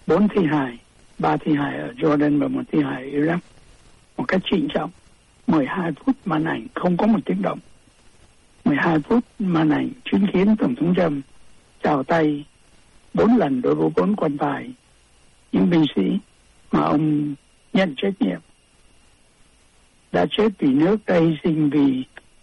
4 thi hài, 3 thi hài ở Jordan và 1 thi hài ở Iraq một cách trịnh trọng. 12 phút màn ảnh không có một tiếng động. 12 phút màn ảnh chứng kiến Tổng thống Trump chào tay 4 lần đối với 4 quan tài, những binh sĩ mà ông nhận trách nhiệm đã chết vì nước, đã hy sinh vì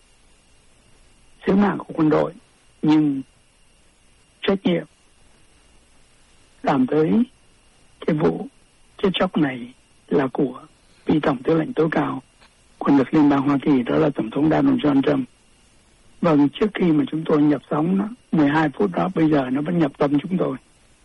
sứ mạng của quân đội, nhưng trách nhiệm làm tới cái vụ chết chóc này là của vị tổng tư lệnh tối cao quân lực Liên bang Hoa Kỳ, đó là Tổng thống Donald John Trump. Vâng, trước khi mà chúng tôi nhập sóng đó, 12 phút đó bây giờ nó vẫn nhập tâm chúng tôi.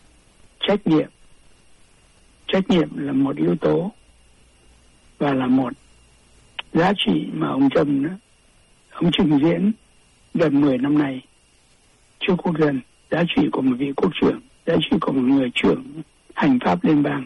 Trách nhiệm là một yếu tố và là một giá trị mà ông Trump đó, ông trình diễn gần 10 năm nay trước quốc dân. Giá trị của một vị quốc trưởng, giá trị của một người trưởng hành pháp liên bang,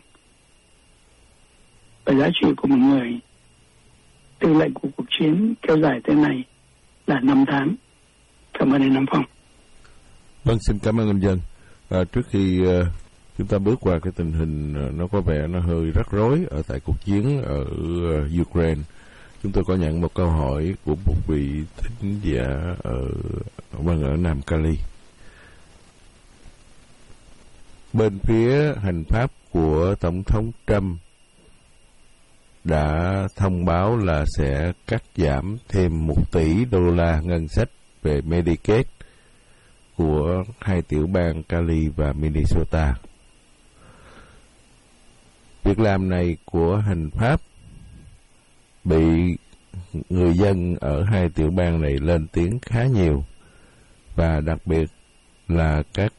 và giá trị của một người tư lệnh của cuộc chiến kéo dài tới nay là 5 tháng. Cảm ơn anh Nam Phong. Vâng, xin cảm ơn anh Dân. Trước khi chúng ta bước qua cái tình hình nó có vẻ nó hơi rắc rối ở tại cuộc chiến ở Ukraine, chúng tôi có nhận một câu hỏi của một vị thính giả ở Nam Cali. Bên phía hành pháp của Tổng thống Trump đã thông báo là sẽ cắt giảm thêm 1 tỷ đô la ngân sách về Medicaid của 2 tiểu bang Cali và Minnesota. Việc làm này của hành pháp bị người dân ở 2 tiểu bang này lên tiếng khá nhiều, và đặc biệt là các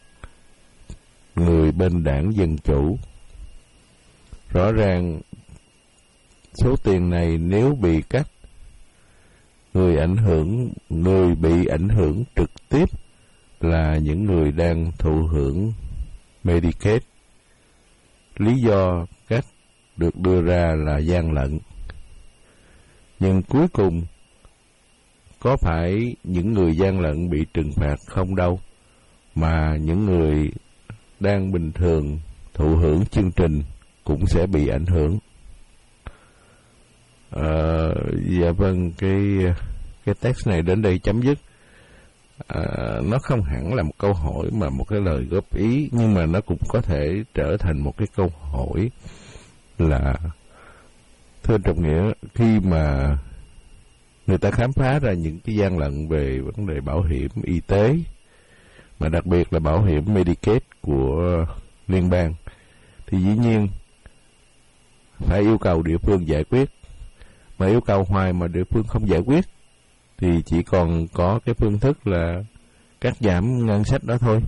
người bên đảng Dân Chủ. Rõ ràng số tiền này nếu bị cắt, người bị ảnh hưởng trực tiếp là những người đang thụ hưởng Medicaid. Lý do cắt được đưa ra là gian lận. Nhưng cuối cùng có phải những người gian lận bị trừng phạt không đâu, mà những người đang bình thường thụ hưởng chương trình cũng sẽ bị ảnh hưởng. Dạ vâng, cái text này đến đây chấm dứt. Nó không hẳn là một câu hỏi mà một cái lời góp ý, nhưng mà nó cũng có thể trở thành một cái câu hỏi là, thưa Trọng Nghĩa, khi mà người ta khám phá ra những cái gian lận về vấn đề bảo hiểm y tế, mà đặc biệt là bảo hiểm Medicaid của liên bang, thì dĩ nhiên phải yêu cầu địa phương giải quyết. Mà yêu cầu hoài mà địa phương không giải quyết thì chỉ còn có cái phương thức là cắt giảm ngân sách đó thôi.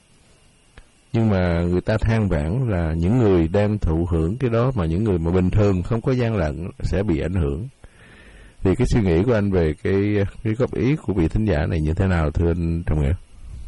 Nhưng mà người ta than vãn là những người đang thụ hưởng cái đó, mà những người mà bình thường không có gian lận sẽ bị ảnh hưởng. Thì cái suy nghĩ của anh về cái góp ý của vị thính giả này như thế nào, thưa anh Trọng Nghĩa?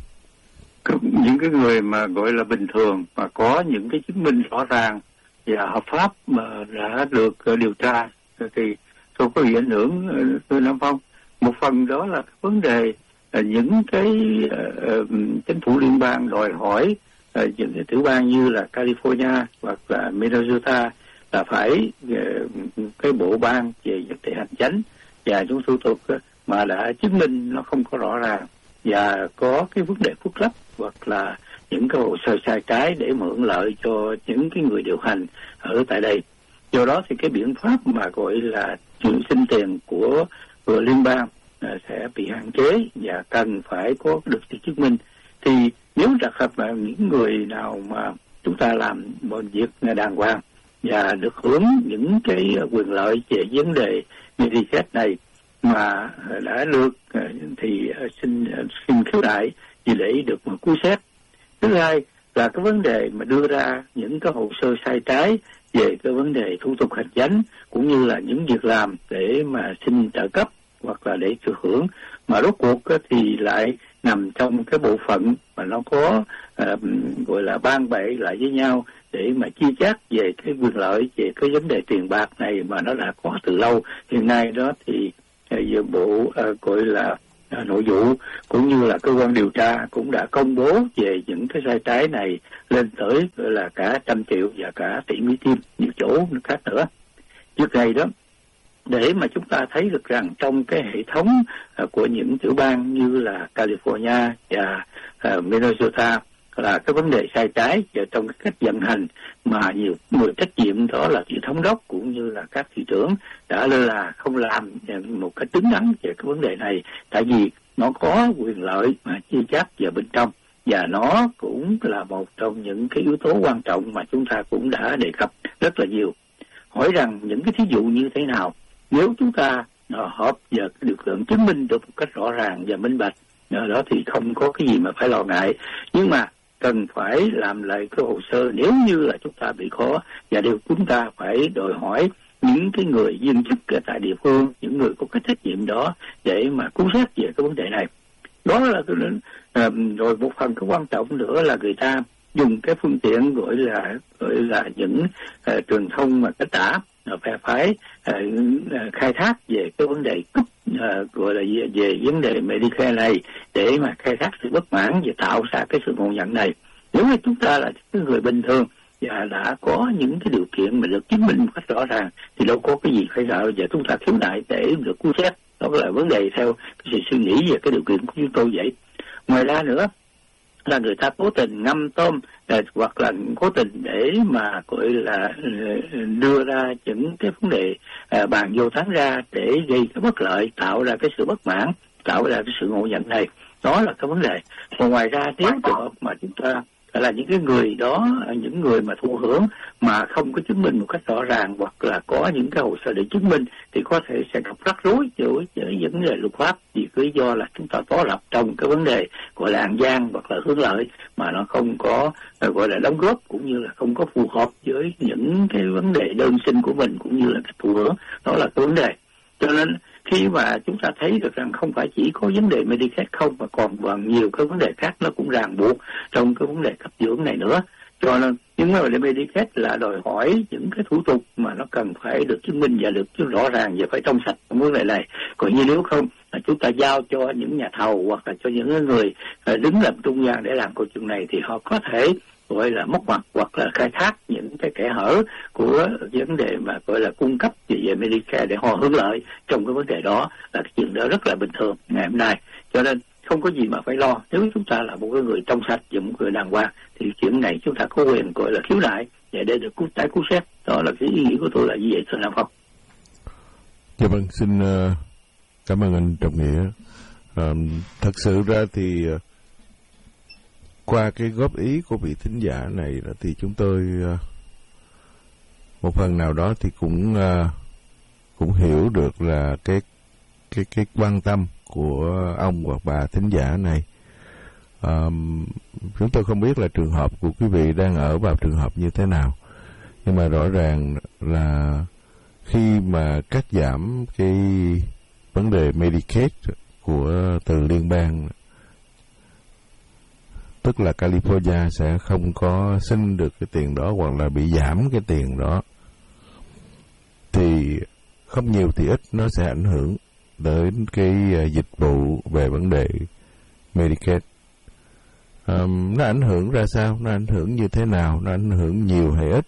Những cái người mà gọi là bình thường mà có những cái chứng minh rõ ràng và hợp pháp mà đã được điều tra thì không có bị ảnh hưởng, thưa Nam Phong. Một phần đó là vấn đề những cái chính phủ liên bang đòi hỏi những cái tiểu bang như là California hoặc là Minnesota là phải cái bộ ban về vấn đề hành chánh và những thủ tục mà đã chứng minh nó không có rõ ràng và có cái vấn đề khuất lấp hoặc là những cái hồ sơ sai trái để hưởng lợi cho những cái người điều hành ở tại đây. Do đó thì cái biện pháp mà gọi là xin tiền của liên bang sẽ bị hạn chế và cần phải có được sự chứng minh. Thì nếu trường hợp mà những người nào mà chúng ta làm một việc đàng hoàng và được hưởng những cái quyền lợi về vấn đề Medicaid này mà đã được thì xin khiếu nại vì để được một cứu xét. Thứ hai là cái vấn đề mà đưa ra những cái hồ sơ sai trái về cái vấn đề thủ tục hành chính cũng như là những việc làm để mà xin trợ cấp hoặc là để thừa hưởng, mà rốt cuộc thì lại nằm trong cái bộ phận mà nó có gọi là ban bệ lại với nhau để mà chia chác về cái quyền lợi về cái vấn đề tiền bạc này mà nó đã có từ lâu. Hiện nay đó thì bộ gọi là nội vụ cũng như là cơ quan điều tra cũng đã công bố về những cái sai trái này lên tới là cả 100 triệu và cả tỷ Mỹ Kim nhiều chỗ khác nữa. Trước đây đó, để mà chúng ta thấy được rằng trong cái hệ thống của những tiểu bang như là California và Minnesota là cái vấn đề sai trái và trong cái cách vận hành mà nhiều người trách nhiệm đó là vị thống đốc cũng như là các thị trưởng đã lơ là không làm một cái cứng rắn về cái vấn đề này, tại vì nó có quyền lợi mà chia chác vào bên trong, và nó cũng là một trong những cái yếu tố quan trọng mà chúng ta cũng đã đề cập rất là nhiều. Hỏi rằng những cái thí dụ như thế nào nếu chúng ta hợp và được chứng minh được một cách rõ ràng và minh bạch đó thì không có cái gì mà phải lo ngại, nhưng mà cần phải làm lại cái hồ sơ nếu như là chúng ta bị khó, và điều chúng ta phải đòi hỏi những cái người viên chức ở tại địa phương, những người có cái trách nhiệm đó để mà cứu xét về cái vấn đề này. Đó là rồi một phần cái quan trọng nữa là người ta dùng cái phương tiện gọi là những truyền thông mà cách tả phải khai thác về cái vấn đề cúp gọi là về vấn đề Medicare này để mà khai thác sự bất mãn và tạo ra cái sự ngộ nhận này. Nếu như chúng ta là cái người bình thường và đã có những cái điều kiện mà được chứng minh một cách rõ ràng thì đâu có cái gì phải sợ, và chúng ta khiếu nại để được cứu xét. Đó là vấn đề theo cái sự suy nghĩ về cái điều kiện của chúng tôi vậy. Ngoài ra nữa là người ta cố tình ngâm tôm hoặc là cố tình để mà gọi là đưa ra những cái vấn đề bàn vô tán ra để gây cái bất lợi, tạo ra cái sự bất mãn, tạo ra cái sự ngộ nhận này. Đó là cái vấn đề. Còn ngoài ra nếu trường hợp mà chúng ta là những cái người đó, những người mà thụ hưởng mà không có chứng minh một cách rõ ràng hoặc là có những cái hồ sơ để chứng minh thì có thể sẽ gặp rắc rối với vấn đề luật pháp, vì lý do là chúng ta có lập trong cái vấn đề gọi là an gian hoặc là hướng lợi mà nó không có gọi là đóng góp cũng như là không có phù hợp với những cái vấn đề đơn xin của mình cũng như là cái thụ hưởng. Đó là cái vấn đề. Cho nên khi mà chúng ta thấy được rằng không phải chỉ có vấn đề Medicare không mà còn nhiều cái vấn đề khác nó cũng ràng buộc trong cái vấn đề cấp dưỡng này nữa. Cho nên những vấn đề Medicare là đòi hỏi những cái thủ tục mà nó cần phải được chứng minh và được rõ ràng và phải trong sạch trong vấn đề này. Còn như nếu không là chúng ta giao cho những nhà thầu hoặc là cho những người đứng làm trung gian để làm câu chuyện này thì họ có thể gọi là mất mặt hoặc là khai thác những cái kẽ hở của vấn đề mà gọi là cung cấp về Medicare để họ hưởng lợi trong cái vấn đề đó, là cái chuyện đó rất là bình thường ngày hôm nay. Cho nên không có gì mà phải lo. Nếu chúng ta là một cái người trong sạch và một người đàng hoàng thì chuyện này chúng ta có quyền gọi là khiếu nại để được tái cứu xét. Đó là cái ý nghĩa của tôi là như vậy, thưa Nam Phong. Dạ vâng, xin cảm ơn anh Trọng Nghĩa. Thật sự ra thì qua cái góp ý của vị thính giả này thì chúng tôi một phần nào đó thì cũng hiểu được là cái quan tâm của ông hoặc bà thính giả này. Chúng tôi không biết là trường hợp của quý vị đang ở vào trường hợp như thế nào, nhưng mà rõ ràng là khi mà cắt giảm cái vấn đề Medicaid từ liên bang, tức là California sẽ không có xin được cái tiền đó hoặc là bị giảm cái tiền đó, thì không nhiều thì ít nó sẽ ảnh hưởng đến cái dịch vụ về vấn đề Medicaid. Nó ảnh hưởng ra sao? Nó ảnh hưởng như thế nào? Nó ảnh hưởng nhiều hay ít?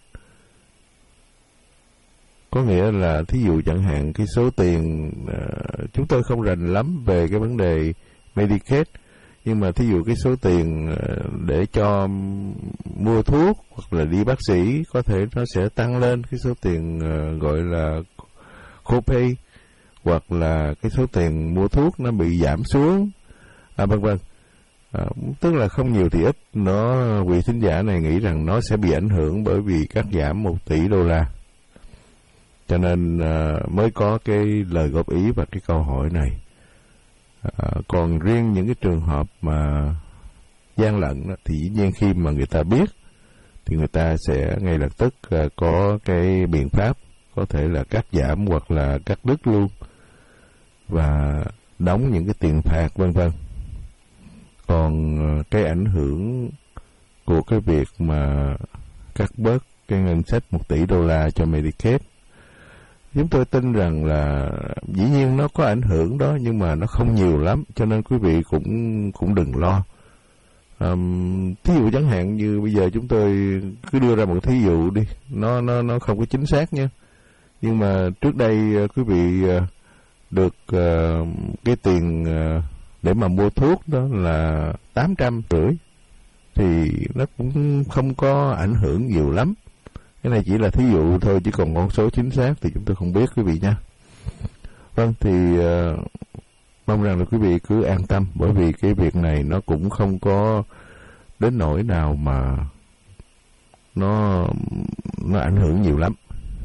Có nghĩa là thí dụ chẳng hạn cái số tiền chúng tôi không rành lắm về cái vấn đề Medicaid, nhưng mà thí dụ cái số tiền để cho mua thuốc hoặc là đi bác sĩ có thể nó sẽ tăng lên, cái số tiền gọi là copay, hoặc là cái số tiền mua thuốc nó bị giảm xuống, vân vân. Tức là không nhiều thì ít, vị thính giả này nghĩ rằng nó sẽ bị ảnh hưởng bởi vì cắt giảm $1 tỷ. Cho nên mới có cái lời góp ý và cái câu hỏi này. Còn riêng những cái trường hợp mà gian lận thì dĩ nhiên khi mà người ta biết thì người ta sẽ ngay lập tức có cái biện pháp, có thể là cắt giảm hoặc là cắt đứt luôn và đóng những cái tiền phạt vân vân. Còn cái ảnh hưởng của cái việc mà cắt bớt cái ngân sách $1 tỷ cho Medicaid, chúng tôi tin rằng là dĩ nhiên nó có ảnh hưởng đó, nhưng mà nó không nhiều lắm, cho nên quý vị cũng đừng lo. Thí dụ chẳng hạn như bây giờ chúng tôi cứ đưa ra một thí dụ đi, nó không có chính xác nha, nhưng mà trước đây quý vị được cái tiền để mà mua thuốc đó là 850, thì nó cũng không có ảnh hưởng nhiều lắm. Cái này chỉ là thí dụ thôi, chứ còn con số chính xác thì chúng tôi không biết quý vị nha. Vâng, thì mong rằng là quý vị cứ an tâm, bởi vì cái việc này nó cũng không có đến nỗi nào mà nó ảnh hưởng nhiều lắm.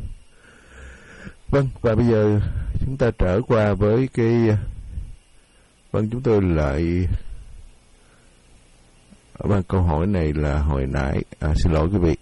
Vâng, và bây giờ chúng ta trở qua với cái... Vâng, chúng tôi lại... Vâng, câu hỏi này là hồi nãy... xin lỗi quý vị.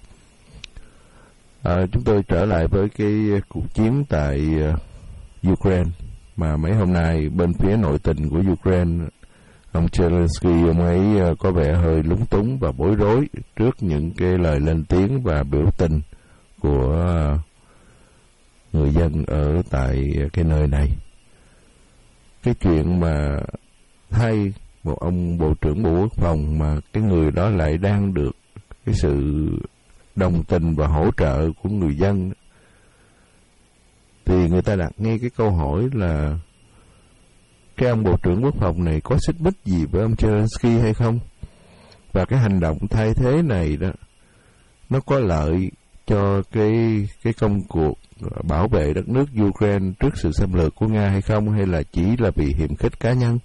Chúng tôi trở lại với cái cuộc chiến tại Ukraine, mà mấy hôm nay bên phía nội tình của Ukraine, ông Zelensky, ông ấy có vẻ hơi lúng túng và bối rối trước những cái lời lên tiếng và biểu tình của người dân ở tại cái nơi này. Cái chuyện mà thay một ông Bộ trưởng Bộ Quốc phòng mà cái người đó lại đang được cái sự đồng tình và hỗ trợ của người dân, thì người ta đặt ngay cái câu hỏi là cái ông Bộ trưởng Quốc phòng này có xích mích gì với ông Zelensky hay không? Và cái hành động thay thế này đó, nó có lợi cho cái công cuộc bảo vệ đất nước Ukraine trước sự xâm lược của Nga hay không, hay là chỉ là vì hiềm khích cá nhân?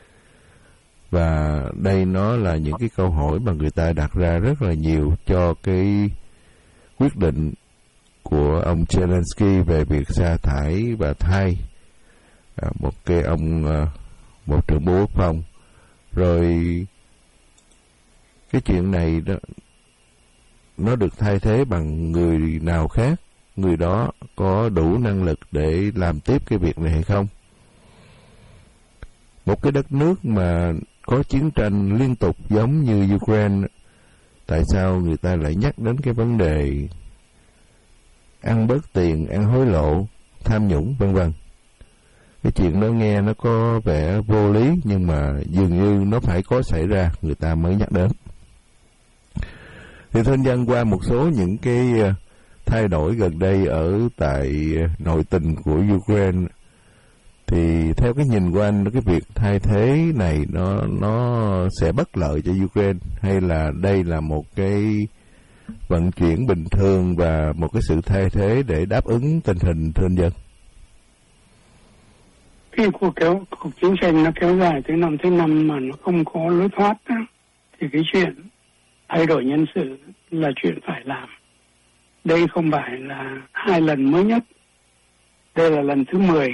Và đây nó là những cái câu hỏi mà người ta đặt ra rất là nhiều cho cái quyết định của ông Zelensky về việc sa thải và thay một cái ông Bộ trưởng Bộ Quốc phòng. Rồi cái chuyện này đó, nó được thay thế bằng người nào khác, người đó có đủ năng lực để làm tiếp cái việc này hay không? Một cái đất nước mà có chiến tranh liên tục giống như Ukraine, tại sao người ta lại nhắc đến cái vấn đề ăn bớt tiền, ăn hối lộ, tham nhũng vân vân? Cái chuyện đó nghe nó có vẻ vô lý, nhưng mà dường như nó phải có xảy ra người ta mới nhắc đến. Thì thân dân qua một số những cái thay đổi gần đây ở tại nội tình của Ukraine, thì theo cái nhìn của anh, cái việc thay thế này nó sẽ bất lợi cho Ukraine, hay là đây là một cái vận chuyển bình thường và một cái sự thay thế để đáp ứng tình hình thân dân? Cái cuộc chiến tranh nó kéo dài tới năm thứ 5 mà nó không có lối thoát đó, thì cái chuyện thay đổi nhân sự là chuyện phải làm. Đây không phải là 2 lần mới nhất, đây là lần thứ 10.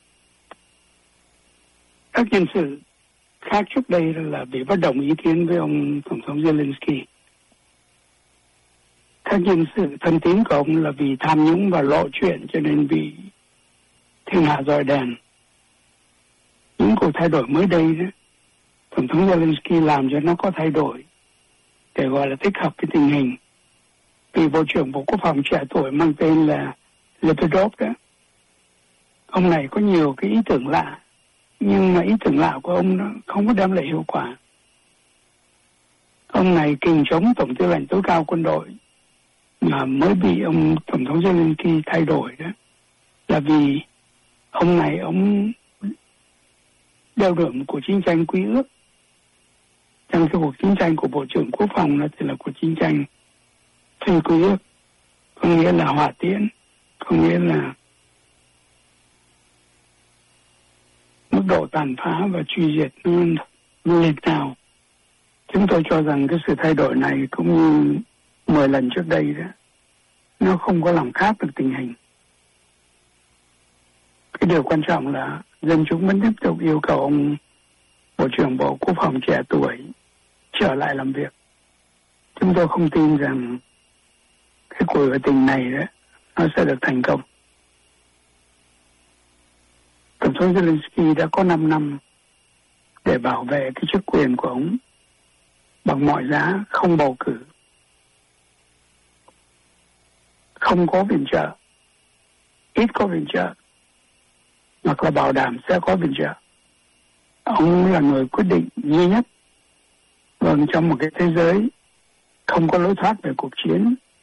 Các nhân sự khác trước đây là bị bất đồng ý kiến với ông Tổng thống Zelensky. Các nhân sự thân tín của ông là vì tham nhũng và lộ chuyện cho nên bị thiên hạ roi đèn. Những cuộc thay đổi mới đây đó, Tổng thống Zelensky làm cho nó có thay đổi để gọi là thích hợp với tình hình. Vì Bộ trưởng Bộ Quốc phòng trẻ tuổi mang tên là Lepedov đó, ông này có nhiều cái ý tưởng lạ, nhưng mà ý tưởng lạ của ông nó không có đem lại hiệu quả. Ông này kình chống Tổng tư lệnh tối cao quân đội mà mới bị ông Tổng thống Zelensky thay đổi đó, là vì ông này ông đeo đuổi một cuộc chiến tranh quy ước. Trong cái cuộc chiến tranh của Bộ trưởng Quốc phòng nó thì là cuộc chiến tranh phi quy ước, có nghĩa là hỏa tiễn, có nghĩa là mức độ tàn phá và truy diệt nó lên cao. Chúng tôi cho rằng cái sự thay đổi này cũng như 10 lần trước đây đó, nó không có làm khác được tình hình. Cái điều quan trọng là dân chúng vẫn tiếp tục yêu cầu ông Bộ trưởng Bộ Quốc phòng trẻ tuổi trở lại làm việc. Chúng tôi không tin rằng cái cuộc biểu tình này đó, nó sẽ được thành công. Tổng thống Zelensky đã có 5 năm để bảo vệ cái chức quyền của ông bằng mọi giá, không bầu cử, không có viện trợ, ít có viện trợ, hoặc là bảo đảm sẽ có viện trợ. Ông là người quyết định duy nhất. Vâng, trong một cái thế giới không có lối thoát về cuộc chiến,